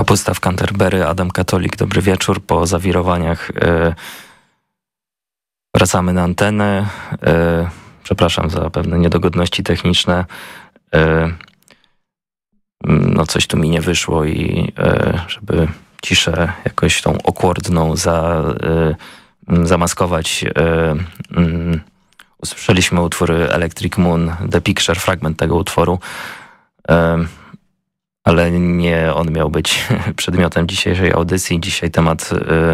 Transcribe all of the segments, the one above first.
Kapusta w Canterbury, Adam Katolik, dobry wieczór. Po zawirowaniach wracamy na antenę. Przepraszam za pewne niedogodności techniczne. No coś tu mi nie wyszło i żeby ciszę jakoś tą awkwardną zamaskować, usłyszeliśmy utwór Electric Moon, The Picture, fragment tego utworu. Ale nie on miał być przedmiotem dzisiejszej audycji. Dzisiaj temat,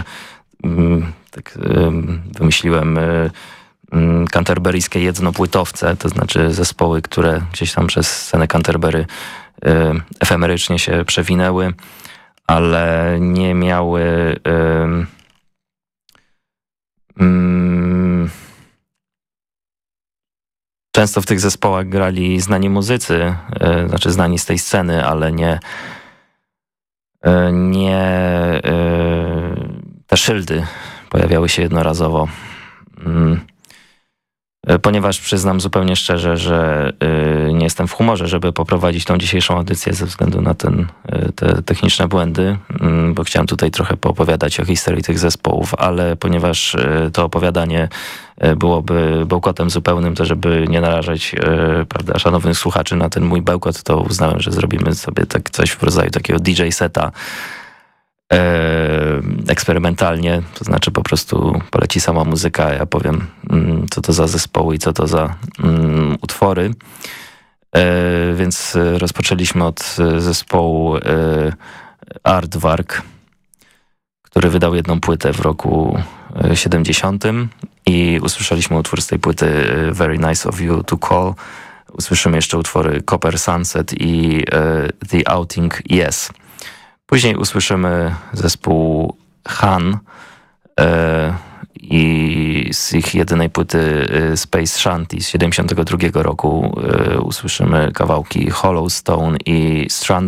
wymyśliłem, canterburyjskie jednopłytowce, to znaczy zespoły, które gdzieś tam przez scenę Canterbury efemerycznie się przewinęły, ale nie miały często w tych zespołach grali znani muzycy, znaczy znani z tej sceny, ale nie te szyldy pojawiały się jednorazowo. Ponieważ przyznam zupełnie szczerze, że nie jestem w humorze, żeby poprowadzić tą dzisiejszą audycję ze względu na te techniczne błędy, bo chciałem tutaj trochę poopowiadać o historii tych zespołów, ale ponieważ to opowiadanie byłoby bełkotem zupełnym, to żeby nie narażać prawda, szanownych słuchaczy na ten mój bełkot, to uznałem, że zrobimy sobie tak coś w rodzaju takiego DJ seta eksperymentalnie, to znaczy po prostu poleci sama muzyka, ja powiem co to za zespoły i co to za utwory. Więc rozpoczęliśmy od zespołu Aardvark, który wydał jedną płytę w roku 70 i usłyszeliśmy utwór z tej płyty Very Nice of You to Call. Usłyszymy jeszcze utwory Copper Sunset i The Outing Yes. Później usłyszymy zespół Han i z ich jedynej płyty Space Shanty z 72 roku usłyszymy kawałki Hollow Stone i Strand